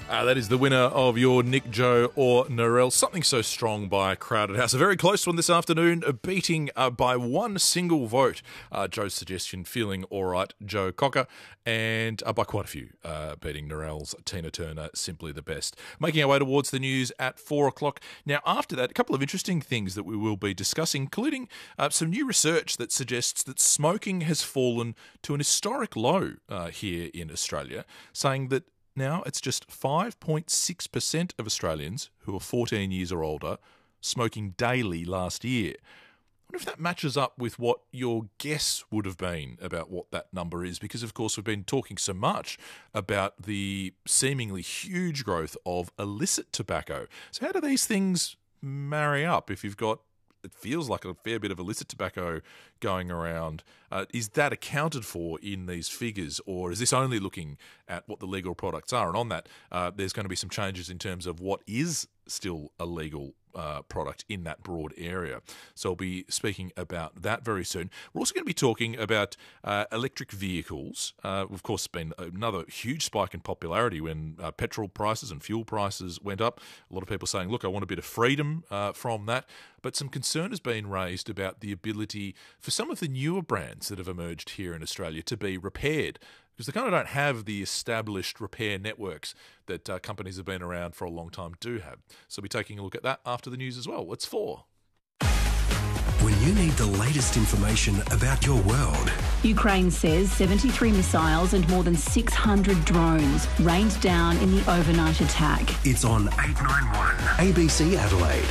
That is the winner of your Nick, Joe or Narelle. Something So Strong by Crowded House. A very close one this afternoon, beating by one single vote Joe's suggestion, Feeling Alright, Joe Cocker, and by quite a few, beating Narelle's Tina Turner, Simply the Best. Making our way towards the news at 4 o'clock. Now, after that, a couple of interesting things that we will be discussing, including some new research that suggests that smoking has fallen to an historic low here in Australia, saying that now it's just 5.6% of Australians who are 14 years or older smoking daily last year. I wonder if that matches up with what your guess would have been about what that number is, because, of course, we've been talking so much about the seemingly huge growth of illicit tobacco. So how do these things marry up if you've got, it feels like a fair bit of illicit tobacco going around? Is that accounted for in these figures, or is this only looking at what the legal products are? And on that, there's going to be some changes in terms of what is still a legal product in that broad area. So I'll be speaking about that very soon. We're also going to be talking about electric vehicles. Of course, been another huge spike in popularity when petrol prices and fuel prices went up. A lot of people saying, look, I want a bit of freedom from that. But some concern has been raised about the ability for some of the newer brands that have emerged here in Australia to be repaired, because they kind of don't have the established repair networks that companies have been around for a long time do have. So we'll be taking a look at that after the news as well. It's 4. When you need the latest information about your world. Ukraine says 73 missiles and more than 600 drones rained down in the overnight attack. It's on 891 ABC Adelaide.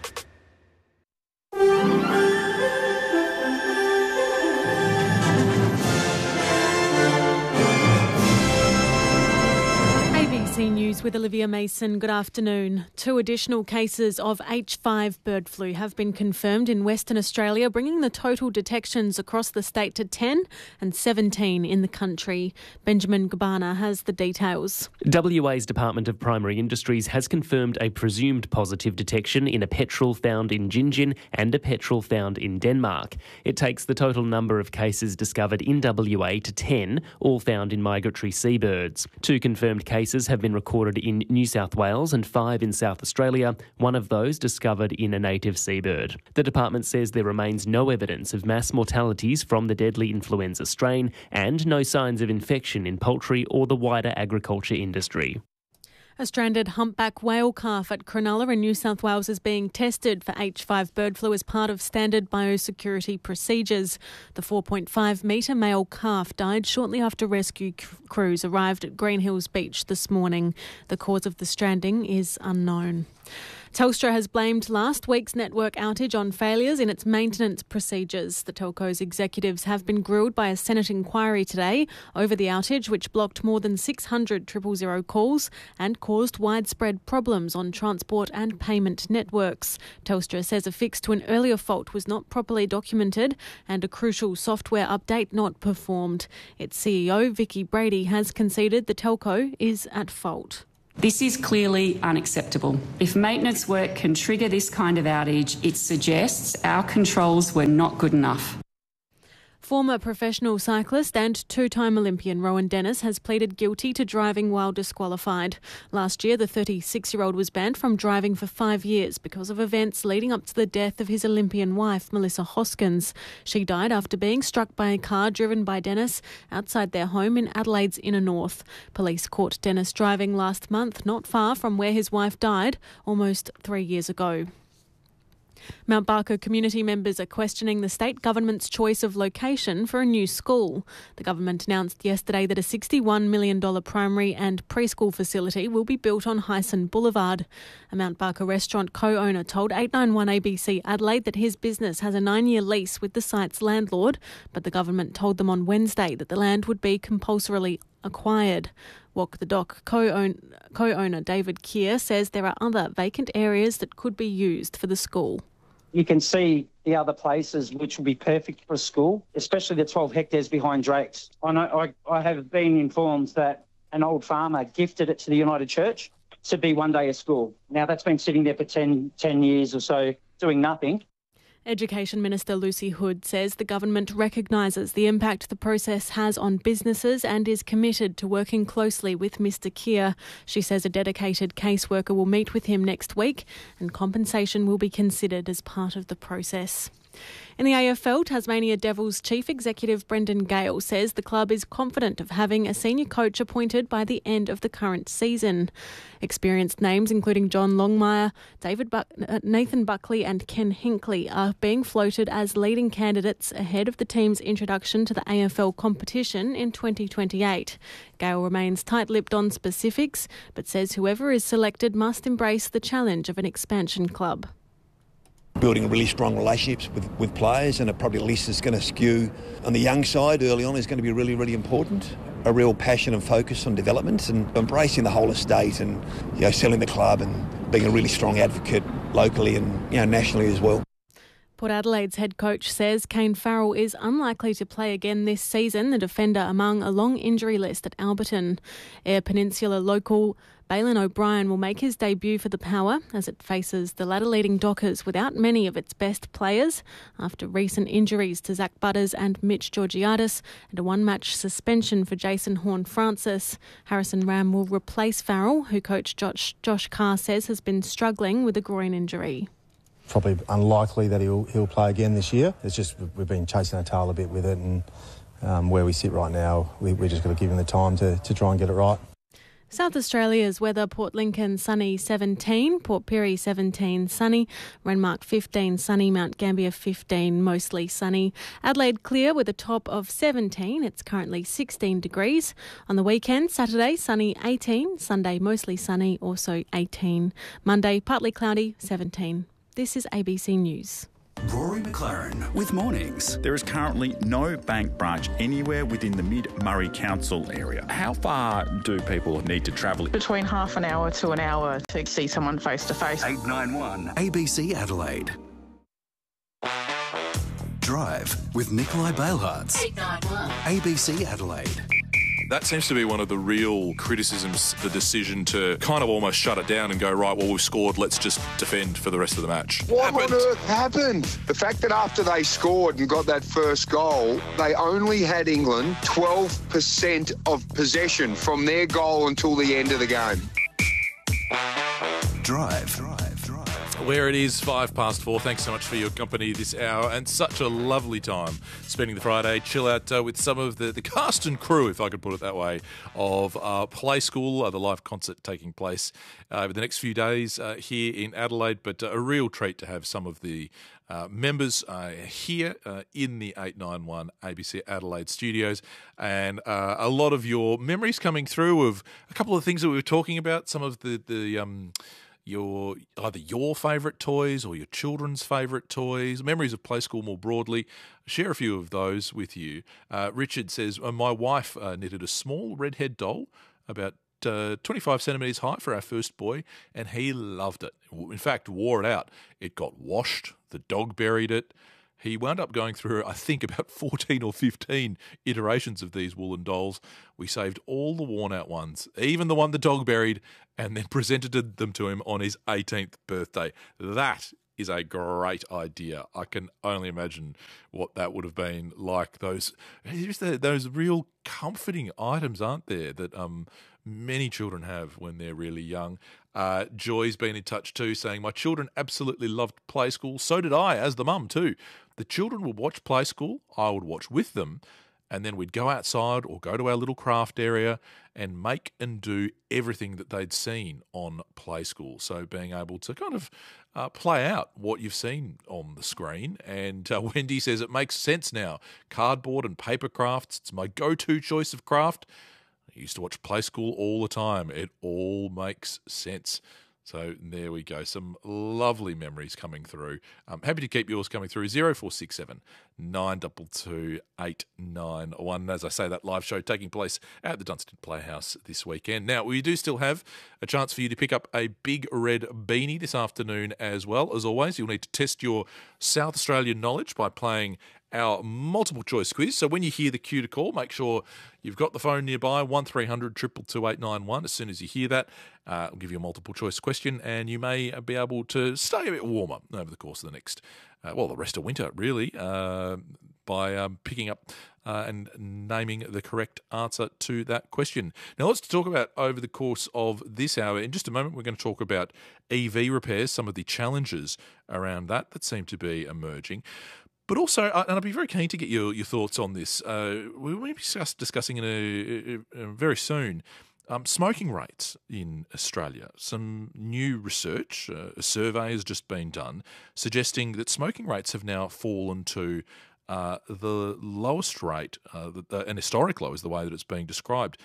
ABC News with Olivia Mason. Good afternoon. 2 additional cases of H5 bird flu have been confirmed in Western Australia, bringing the total detections across the state to 10 and 17 in the country. Benjamin Gabana has the details. WA's Department of Primary Industries has confirmed a presumed positive detection in a petrel found in Gingin and a petrel found in Denmark. It takes the total number of cases discovered in WA to 10, all found in migratory seabirds. 2 confirmed cases have been recorded in New South Wales and 5 in South Australia, one of those discovered in a native seabird. The department says there remains no evidence of mass mortalities from the deadly influenza strain and no signs of infection in poultry or the wider agriculture industry. A stranded humpback whale calf at Cronulla in New South Wales is being tested for H5 bird flu as part of standard biosecurity procedures. The 4.5-metre male calf died shortly after rescue crews arrived at Green Hills Beach this morning. The cause of the stranding is unknown. Telstra has blamed last week's network outage on failures in its maintenance procedures. The telco's executives have been grilled by a Senate inquiry today over the outage, which blocked more than 600 000 calls and caused widespread problems on transport and payment networks. Telstra says a fix to an earlier fault was not properly documented and a crucial software update not performed. Its CEO, Vicky Brady, has conceded the telco is at fault. This is clearly unacceptable. If maintenance work can trigger this kind of outage, it suggests our controls were not good enough. Former professional cyclist and 2-time Olympian Rowan Dennis has pleaded guilty to driving while disqualified. Last year, the 36-year-old was banned from driving for 5 years because of events leading up to the death of his Olympian wife, Melissa Hoskins. She died after being struck by a car driven by Dennis outside their home in Adelaide's inner north. Police caught Dennis driving last month, not far from where his wife died almost 3 years ago. Mount Barker community members are questioning the state government's choice of location for a new school. The government announced yesterday that a $61 million primary and preschool facility will be built on Hyson Boulevard. A Mount Barker restaurant co-owner told 891 ABC Adelaide that his business has a 9-year lease with the site's landlord, but the government told them on Wednesday that the land would be compulsorily acquired. Walk the Dock co-owner David Keir says there are other vacant areas that could be used for the school. You can see the other places which will be perfect for a school, especially the 12 hectares behind Drake's. I have been informed that an old farmer gifted it to the United Church to be one day a school. Now, that's been sitting there for 10 years or so doing nothing. Education Minister Lucy Hood says the government recognises the impact the process has on businesses and is committed to working closely with Mr Keir. She says a dedicated caseworker will meet with him next week and compensation will be considered as part of the process. In the AFL, Tasmania Devils Chief Executive Brendan Gale says the club is confident of having a senior coach appointed by the end of the current season. Experienced names including John Longmire, Nathan Buckley and Ken Hinkley are being floated as leading candidates ahead of the team's introduction to the AFL competition in 2028. Gale remains tight-lipped on specifics, but says whoever is selected must embrace the challenge of an expansion club. Building really strong relationships with players, and it probably at least is going to skew on the young side early on is going to be really, really important. A real passion and focus on development and embracing the whole estate and, selling the club and being a really strong advocate locally and, nationally as well. Port Adelaide's head coach says Kane Farrell is unlikely to play again this season, the defender among a long injury list at Alberton. Eyre Peninsula local Bailyn O'Brien will make his debut for the Power as it faces the ladder-leading Dockers without many of its best players after recent injuries to Zach Butters and Mitch Georgiadis and a one-match suspension for Jason Horne-Francis. Harrison Ram will replace Farrell, who coach Josh Carr says has been struggling with a groin injury. Probably unlikely that he'll play again this year. It's just we've been chasing our tail a bit with it, and where we sit right now, we just got to give him the time to try and get it right. South Australia's weather: Port Lincoln sunny 17, Port Pirie 17 sunny, Renmark 15 sunny, Mount Gambier 15 mostly sunny, Adelaide clear with a top of 17, it's currently 16 degrees. On the weekend, Saturday sunny 18, Sunday mostly sunny, also 18, Monday partly cloudy 17. This is ABC News. Rory McLaren with Mornings. There is currently no bank branch anywhere within the Mid-Murray Council area. How far do people need to travel? Between half an hour to an hour to see someone face to face. 891 ABC Adelaide. Drive with Nikolai Bailhartz. 891 ABC Adelaide. That seems to be one of the real criticisms, the decision to kind of almost shut it down and go, right, well, we've scored, let's just defend for the rest of the match. What on earth happened? The fact that after they scored and got that first goal, they only had England 12% of possession from their goal until the end of the game. Drive. Where it is 4:05. Thanks so much for your company this hour, and such a lovely time spending the Friday chill out with some of the cast and crew, if I could put it that way, of Play School, the live concert taking place over the next few days here in Adelaide. But a real treat to have some of the members here in the 891 ABC Adelaide studios, and a lot of your memories coming through of a couple of things that we were talking about, some of either your favourite toys or your children's favourite toys, memories of Play School more broadly. Share a few of those with you. Richard says, my wife knitted a small redhead doll about 25 centimetres high for our first boy, and he loved it. In fact, wore it out. It got washed. The dog buried it. He wound up going through, I think, about 14 or 15 iterations of these woolen dolls. We saved all the worn-out ones, even the one the dog buried, and then presented them to him on his 18th birthday. That is a great idea. I can only imagine what that would have been like. Those real comforting items, aren't there, that many children have when they're really young. Joy's been in touch too, saying, my children absolutely loved Play School. So did I, as the mum too. The children would watch Play School. I would watch with them. And then we'd go outside or go to our little craft area and make and do everything that they'd seen on Play School. So being able to kind of play out what you've seen on the screen. And Wendy says it makes sense now. Cardboard and paper crafts, it's my go-to choice of craft. I used to watch Play School all the time. It all makes sense. So there we go. Some lovely memories coming through. Happy to keep yours coming through. 0467 922 891. As I say, that live show taking place at the Dunstan Playhouse this weekend. Now, we do still have a chance for you to pick up a big red beanie this afternoon as well. As always, you'll need to test your South Australian knowledge by playing our multiple choice quiz. So when you hear the cue to call, make sure you've got the phone nearby, 1300 222 891. As soon as you hear that, I'll give you a multiple choice question, and you may be able to stay a bit warmer over the course of the next, the rest of winter, really, by picking up and naming the correct answer to that question. Now, let's talk about over the course of this hour. In just a moment, we're going to talk about EV repairs, some of the challenges around that seem to be emerging. But also, and I'd be very keen to get your thoughts on this, we will be discussing very soon smoking rates in Australia. Some new research, a survey has just been done, suggesting that smoking rates have now fallen to the lowest rate, an historic low is the way that it's being described.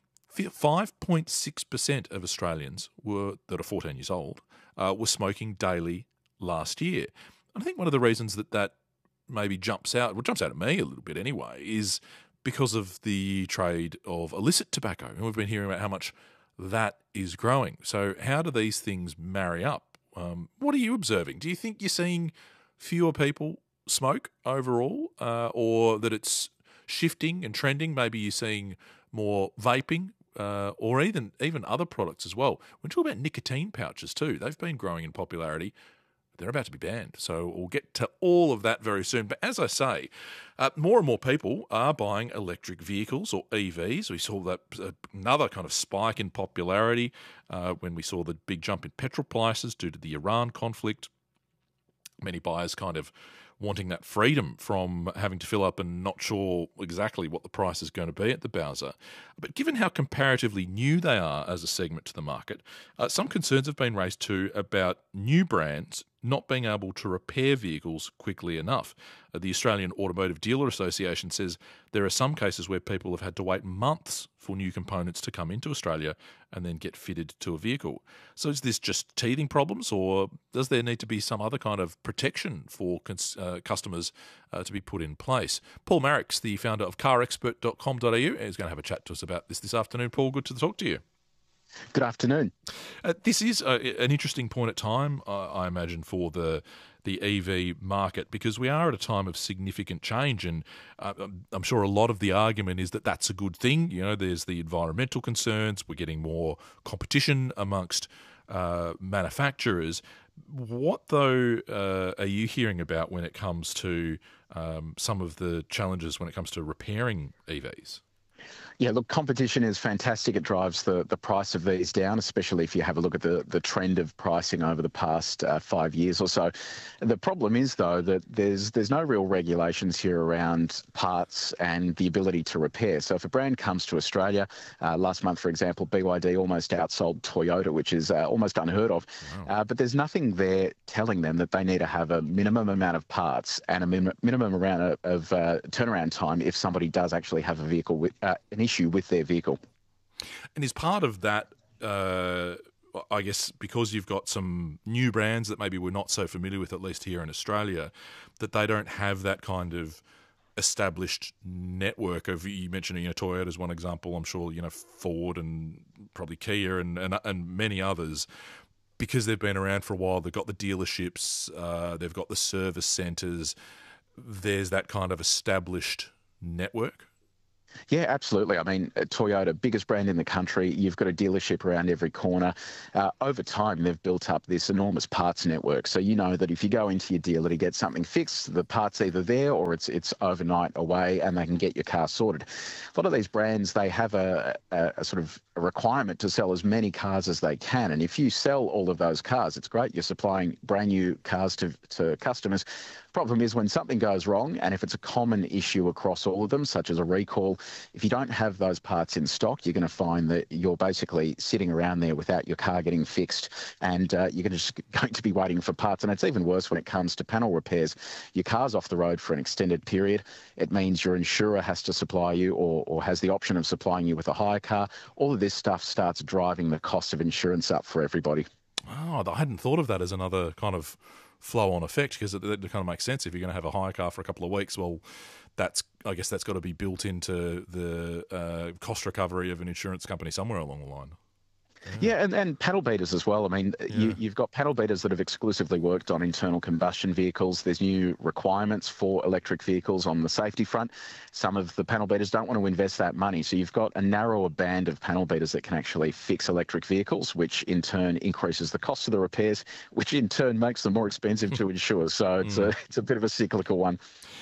5.6% of Australians that are 14 years old were smoking daily last year. And I think one of the reasons that maybe jumps out at me a little bit anyway, is because of the trade of illicit tobacco. And we've been hearing about how much that is growing. So how do these things marry up? What are you observing? Do you think you're seeing fewer people smoke overall, or that it's shifting and trending? Maybe you're seeing more vaping, or even other products as well. We're talking about nicotine pouches too. They've been growing in popularity. They're about to be banned. So we'll get to all of that very soon. But as I say, more and more people are buying electric vehicles or EVs. We saw that another kind of spike in popularity when we saw the big jump in petrol prices due to the Iran conflict. Many buyers kind of wanting that freedom from having to fill up and not sure exactly what the price is going to be at the Bowser. But given how comparatively new they are as a segment to the market, some concerns have been raised too about new brands not being able to repair vehicles quickly enough. The Australian Automotive Dealer Association says there are some cases where people have had to wait months for new components to come into Australia and then get fitted to a vehicle. So is this just teething problems, or does there need to be some other kind of protection for customers to be put in place? Paul Marix, the founder of carexpert.com.au, is going to have a chat to us about this afternoon. Paul, good to talk to you. Good afternoon. This is an interesting point at time, I imagine, for the EV market, because we are at a time of significant change, and I'm sure a lot of the argument is that that's a good thing. You know, there's the environmental concerns, we're getting more competition amongst manufacturers. What, though, are you hearing about when it comes to some of the challenges when it comes to repairing EVs? Yeah, look, competition is fantastic. It drives the price of these down, especially if you have a look at the trend of pricing over the past 5 years or so. The problem is, though, that there's no real regulations here around parts and the ability to repair. So if a brand comes to Australia, last month, for example, BYD almost outsold Toyota, which is almost unheard of. Wow. But there's nothing there telling them that they need to have a minimum amount of parts and a minimum amount of turnaround time if somebody does actually have a vehicle with an issue with their vehicle. And is part of that, I guess, because you've got some new brands that maybe we're not so familiar with, at least here in Australia, that they don't have that kind of established network of, you mentioned, Toyota is one example. I'm sure, Ford and probably Kia and many others, because they've been around for a while. They've got the dealerships, they've got the service centres. There's that kind of established network. Yeah, absolutely. I mean, Toyota, biggest brand in the country. You've got a dealership around every corner. Over time, they've built up this enormous parts network. So you know that if you go into your dealer to get something fixed, the part's either there or it's overnight away, and they can get your car sorted. A lot of these brands, they have a sort of a requirement to sell as many cars as they can. And if you sell all of those cars, it's great. You're supplying brand new cars to customers. Problem is, when something goes wrong, and if it's a common issue across all of them, such as a recall, if you don't have those parts in stock, you're going to find that you're basically sitting around there without your car getting fixed, and you're just going to be waiting for parts. And it's even worse when it comes to panel repairs. Your car's off the road for an extended period. It means your insurer has to supply you or has the option of supplying you with a hire car. All of this stuff starts driving the cost of insurance up for everybody. Oh, I hadn't thought of that as another kind of flow-on effect, because it kind of makes sense. If you're going to have a hire car for a couple of weeks, well, I guess that's got to be built into the cost recovery of an insurance company somewhere along the line. Yeah, and panel beaters as well. I mean, you've got panel beaters that have exclusively worked on internal combustion vehicles. There's new requirements for electric vehicles on the safety front. Some of the panel beaters don't want to invest that money. So you've got a narrower band of panel beaters that can actually fix electric vehicles, which in turn increases the cost of the repairs, which in turn makes them more expensive to insure. So it's a bit of a cyclical one.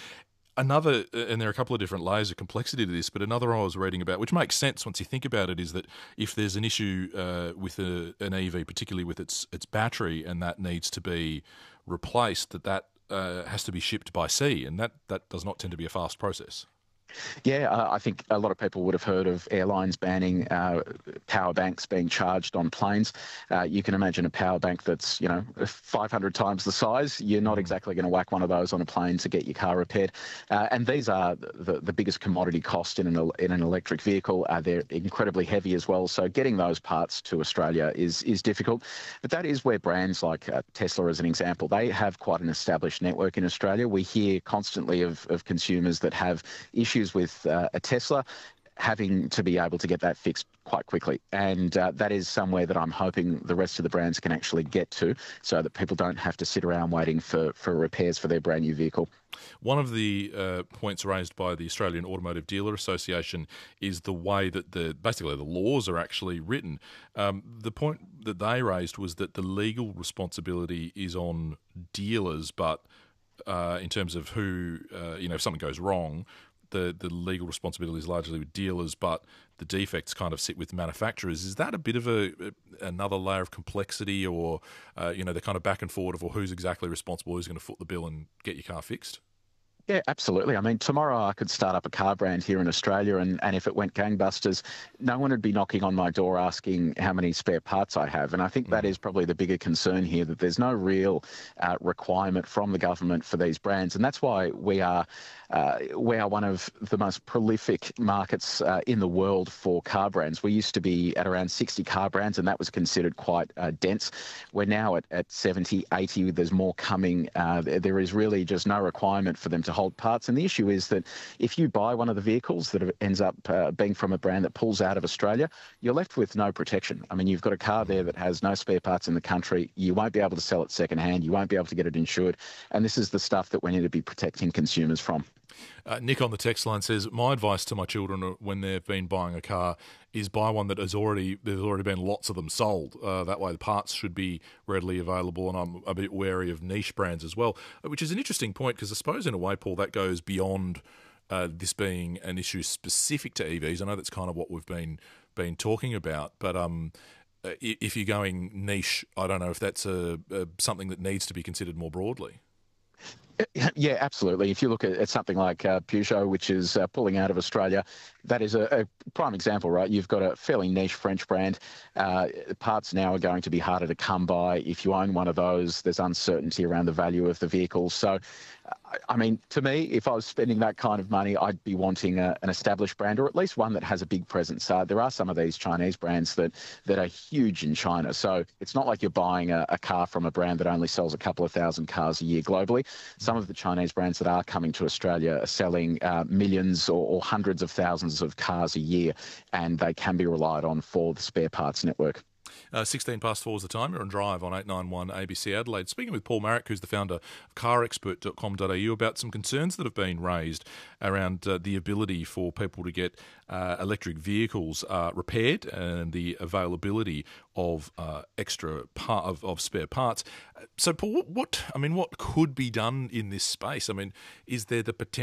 Another, and there are a couple of different layers of complexity to this, but another I was reading about, which makes sense once you think about it, is that if there's an issue with an EV, particularly with its battery, and that needs to be replaced, that has to be shipped by sea, and that does not tend to be a fast process. Yeah, I think a lot of people would have heard of airlines banning power banks being charged on planes. You can imagine a power bank that's 500 times the size. You're not exactly going to whack one of those on a plane to get your car repaired. And these are the biggest commodity cost in an electric vehicle. They're incredibly heavy as well. So getting those parts to Australia is difficult. But that is where brands like Tesla, as an example, they have quite an established network in Australia. We hear constantly of consumers that have issues with a Tesla having to be able to get that fixed quite quickly. And that is somewhere that I'm hoping the rest of the brands can actually get to, so that people don't have to sit around waiting for repairs for their brand new vehicle. One of the points raised by the Australian Automotive Dealer Association is the way that basically the laws are actually written. The point that they raised was that the legal responsibility is on dealers, but in terms of who, if something goes wrong, the legal responsibility is largely with dealers, but the defects kind of sit with manufacturers. Is that a bit of another layer of complexity, or the kind of back and forward of who's exactly responsible, who's going to foot the bill and get your car fixed? Yeah, absolutely. I mean, tomorrow I could start up a car brand here in Australia, and if it went gangbusters, no one would be knocking on my door asking how many spare parts I have. And I think that is probably the bigger concern here, that there's no real requirement from the government for these brands. And that's why we are one of the most prolific markets in the world for car brands. We used to be at around 60 car brands, and that was considered quite dense. We're now at 70, 80. There's more coming. There is really just no requirement for them to hold parts. And the issue is that if you buy one of the vehicles that ends up being from a brand that pulls out of Australia, you're left with no protection. I mean, you've got a car there that has no spare parts in the country. You won't be able to sell it secondhand. You won't be able to get it insured. And this is the stuff that we need to be protecting consumers from. Nick on the text line says, my advice to my children when they've been buying a car is buy one that there's already been lots of them sold. That way the parts should be readily available, and I'm a bit wary of niche brands as well, which is an interesting point, because I suppose in a way, Paul, that goes beyond this being an issue specific to EVs. I know that's kind of what we've been talking about, but if you're going niche, I don't know if that's something that needs to be considered more broadly. Yeah, absolutely. If you look at something like Peugeot, which is pulling out of Australia, that is a prime example, right? You've got a fairly niche French brand. Parts now are going to be harder to come by. If you own one of those, there's uncertainty around the value of the vehicle. So, I mean, to me, if I was spending that kind of money, I'd be wanting an established brand, or at least one that has a big presence. There are some of these Chinese brands that are huge in China. So it's not like you're buying a car from a brand that only sells a couple of thousand cars a year globally. Some of the Chinese brands that are coming to Australia are selling millions or hundreds of thousands of cars a year, and they can be relied on for the spare parts network. 16 past 4 is the time. You're on Drive on 891 ABC Adelaide. Speaking with Paul Marrick, who's the founder of carexpert.com.au, about some concerns that have been raised around the ability for people to get electric vehicles repaired and the availability of of spare parts. So, Paul, what could be done in this space? I mean, is there the potential